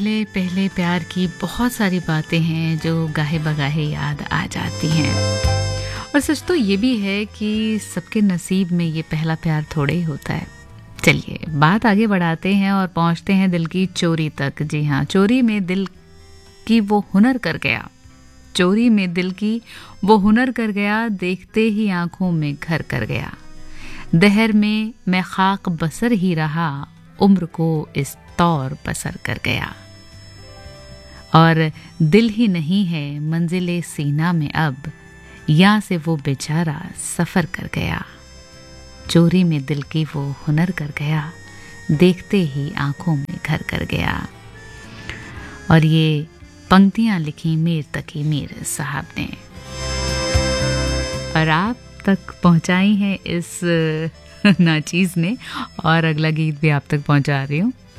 पहले पहले प्यार की बहुत सारी बातें हैं जो गाहे बगाहे याद आ जाती हैं। और सच तो ये भी है कि सबके नसीब में ये पहला प्यार थोड़े ही होता है। चलिए बात आगे बढ़ाते हैं और पहुंचते हैं दिल की चोरी तक। जी हाँ, चोरी में दिल की वो हुनर कर गया, चोरी में दिल की वो हुनर कर गया, देखते ही आंखों में घर कर गया। दहर में मैं खाक बसर ही रहा, उम्र को इस तौर बसर कर गया। और दिल ही नहीं है मंजिले सीना में अब, यहाँ से वो बेचारा सफर कर गया। चोरी में दिल की वो हुनर कर गया, देखते ही आंखों में घर कर गया। और ये पंक्तियां लिखी मीर तकी मीर साहब ने और आप तक पहुंचाई हैं इस नाचीज ने। और अगला गीत भी आप तक पहुंचा रही हूँ।